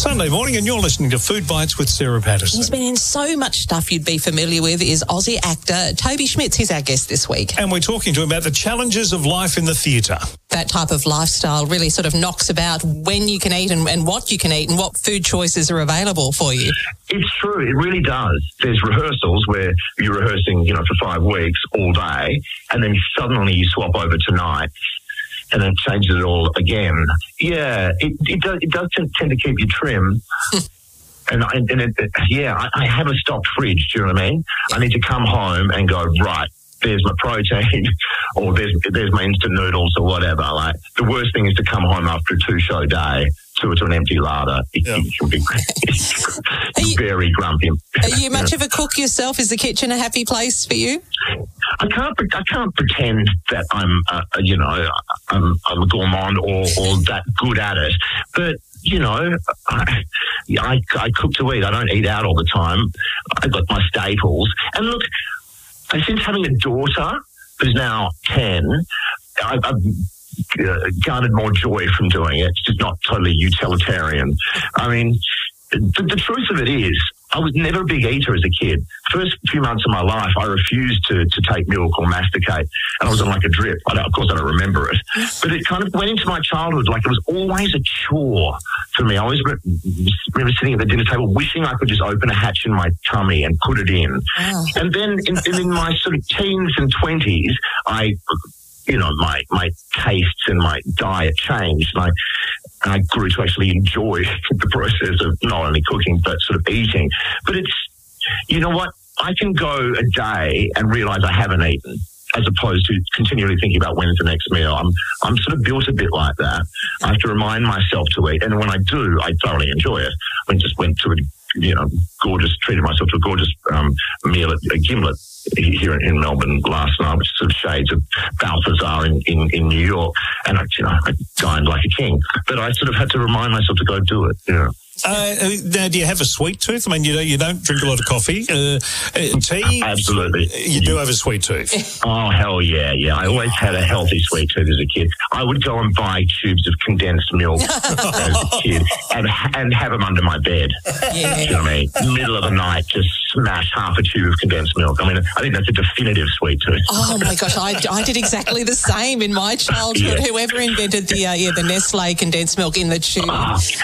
Sunday morning, and you're listening to Food Bites with Sarah Patterson. He's been in so much stuff you'd be familiar with. Is Aussie actor Toby Schmitz. He's our guest this week. And we're talking to him about the challenges of life in the theatre. That type of lifestyle really sort of knocks about when you can eat and what you can eat and what food choices are available for you. It's true. It really does. There's rehearsals where you're rehearsing, for 5 weeks all day, and then suddenly you swap over to nights, and then changes it all again. Yeah, it does tend to keep you trim. I have a stocked fridge, do you know what I mean? I need to come home and go, right, there's my protein, or there's my instant noodles or whatever. Like, the worst thing is to come home after a 2-show day to an empty larder. It can be very grumpy. Are you much of a cook yourself? Is the kitchen a happy place for you? I can't pretend that I'm a gourmand or that good at it, but I cook to eat. I don't eat out all the time. I've got my staples. And look, since having a daughter who's now 10, I've garnered more joy from doing it. It's just not totally utilitarian. I mean, the truth of it is, I was never a big eater as a kid. First few months of my life, I refused to take milk or masticate, and I was on like a drip. Of course, I don't remember it. But it kind of went into my childhood like it was always a chore for me. I always remember sitting at the dinner table wishing I could just open a hatch in my tummy and put it in. Wow. And then in my sort of teens and 20s, my tastes and my diet changed, and I grew to actually enjoy the process of not only cooking but sort of eating. But it's, you know what, I can go a day and realise I haven't eaten, as opposed to continually thinking about when's the next meal. I'm sort of built a bit like that. I have to remind myself to eat, and when I do, I thoroughly enjoy it. I just went to treated myself to a gorgeous meal at a Gimlet here in Melbourne last night, which is sort of shades of Balthazar in New York, and I dined like a king. But I sort of had to remind myself to go do it. Now, do you have a sweet tooth? I mean, you don't drink a lot of coffee, tea. Absolutely, you do have a sweet tooth. Oh hell yeah! I always had a healthy sweet tooth as a kid. I would go and buy tubes of condensed milk as a kid and have them under my bed. Yeah. You know what I mean? Middle of the night, just smash half a tube of condensed milk. I mean, I think that's a definitive sweet tooth. Oh my gosh, I did exactly the same in my childhood. Yeah. Whoever invented the Nestle condensed milk in the tube.